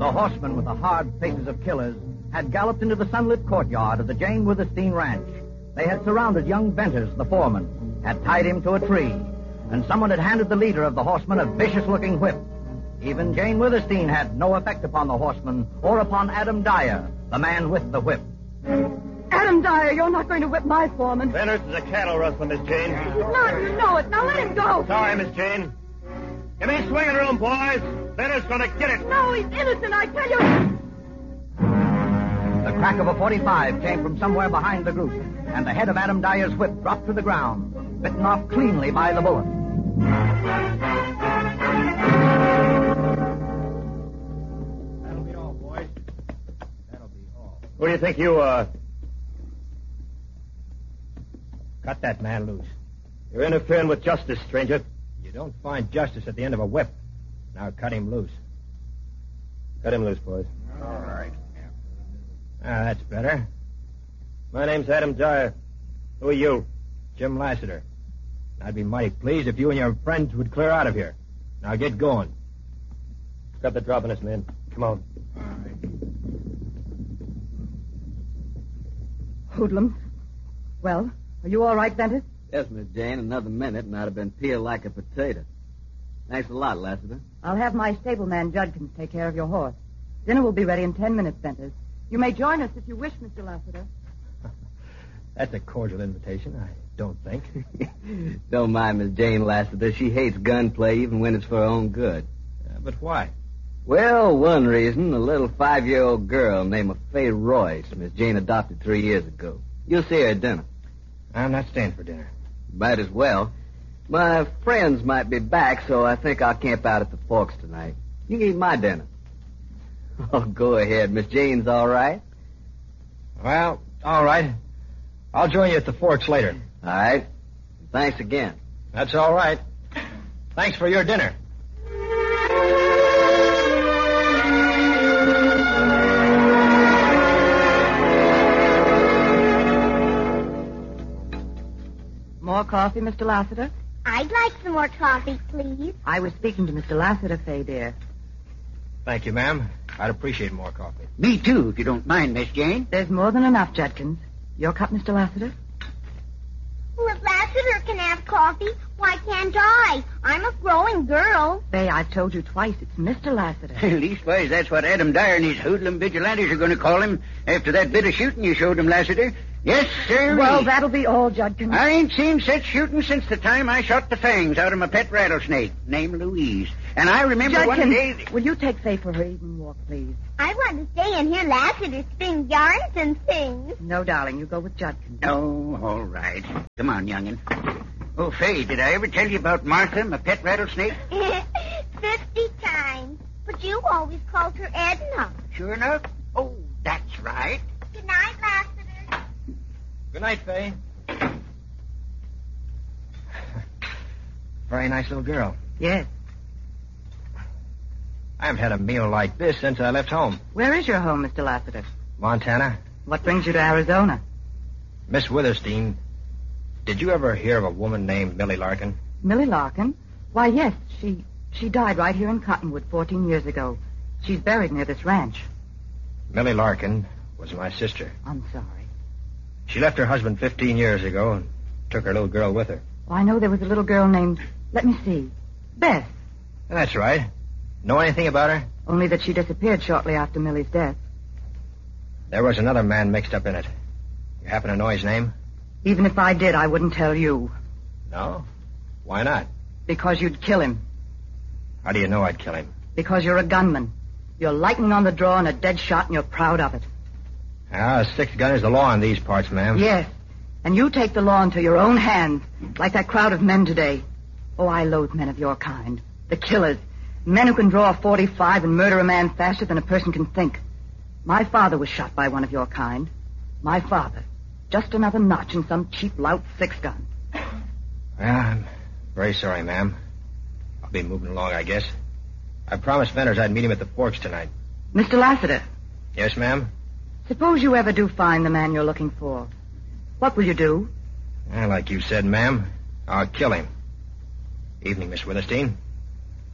The horsemen with the hard faces of killers had galloped into the sunlit courtyard of the Jane Withersteen ranch. They had surrounded young Venters, the foreman, had tied him to a tree, and someone had handed the leader of the horsemen a vicious-looking whip. Even Jane Withersteen had no effect upon the horseman or upon Adam Dyer, the man with the whip. Adam Dyer, you're not going to whip my foreman. Venters is a cattle rustler, Miss Jane. He's not, you know it. Now let him go. Sorry, Miss Jane. Give me swinging room, boys. Venters gonna get it. No, he's innocent, I tell you. The crack of a .45 came from somewhere behind the group, and the head of Adam Dyer's whip dropped to the ground, bitten off cleanly by the bullet. That'll be all, boys. That'll be all. Who do you think you are? Cut that man loose. You're interfering with justice, stranger. You don't find justice at the end of a whip. Now cut him loose. Cut him loose, boys. All right. Ah, that's better. My name's Adam Dyer. Who are you? Jim Lassiter. I'd be mighty pleased if you and your friends would clear out of here. Now get going. Got the drop on us, man. Come on. All right. Hoodlums. Well, are you all right, Venters? Yes, Miss Jane. Another minute and I'd have been peeled like a potato. Thanks a lot, Lassiter. I'll have my stableman Judkins take care of your horse. Dinner will be ready in 10 minutes, Venters. You may join us if you wish, Mr. Lassiter. That's a cordial invitation, I don't think. Don't mind Miss Jane Lassiter. She hates gunplay even when it's for her own good. But why? Well, one reason, a little 5-year-old girl named Faye Royce, Miss Jane adopted 3 years ago. You'll see her at dinner. I'm not staying for dinner. Might as well. My friends might be back, so I think I'll camp out at the Forks tonight. You can eat my dinner. Oh, go ahead. Miss Jane's all right? Well, all right. I'll join you at the Forks later. All right. Thanks again. That's all right. Thanks for your dinner. More coffee, Mr. Lassiter? I'd like some more coffee, please. I was speaking to Mr. Lassiter, Faye, dear. Thank you, ma'am. I'd appreciate more coffee. Me, too, if you don't mind, Miss Jane. There's more than enough, Judkins. Your cup, Mr. Lassiter? Well, if Lassiter can have coffee, why can't I? I'm a growing girl. Faye, I've told you twice. It's Mr. Lassiter. Leastwise, that's what Adam Dyer and his hoodlum vigilantes are going to call him after that bit of shooting you showed him, Lassiter. Yes, sir. Well, that'll be all, Judkins. I ain't seen such shooting since the time I shot the fangs out of my pet rattlesnake, named Louise. And I remember Judkins, one day... will you take Faye for her evening walk, please? I want to stay and hear Lassiter spin yarns and things. No, darling, you go with Judkins. Oh, all right. Come on, young'un. Oh, Faye, did I ever tell you about Martha, my pet rattlesnake? 50 times. But you always called her Edna. Sure enough. Oh, that's right. Good night, Lassiter. Good night, Faye. Very nice little girl. Yes. I haven't had a meal like this since I left home. Where is your home, Mr. Lassiter? Montana. What brings you to Arizona? Miss Withersteen, did you ever hear of a woman named Millie Larkin? Millie Larkin? Why, yes. She died right here in Cottonwood 14 years ago. She's buried near this ranch. Millie Larkin was my sister. I'm sorry. She left her husband 15 years ago and took her little girl with her. Oh, I know there was a little girl named, let me see, Beth. That's right. Know anything about her? Only that she disappeared shortly after Millie's death. There was another man mixed up in it. You happen to know his name? Even if I did, I wouldn't tell you. No? Why not? Because you'd kill him. How do you know I'd kill him? Because you're a gunman. You're lightning on the draw and a dead shot, and you're proud of it. Ah, a six gun is the law in these parts, ma'am. Yes. And you take the law into your own hands, like that crowd of men today. Oh, I loathe men of your kind. The killers. Men who can draw a .45 and murder a man faster than a person can think. My father was shot by one of your kind. My father. Just another notch in some cheap lout six-gun. Well, I'm very sorry, ma'am. I'll be moving along, I guess. I promised Venters I'd meet him at the Forks tonight. Mr. Lassiter. Yes, ma'am? Suppose you ever do find the man you're looking for. What will you do? Like you said, ma'am, I'll kill him. Evening, Miss Withersteen.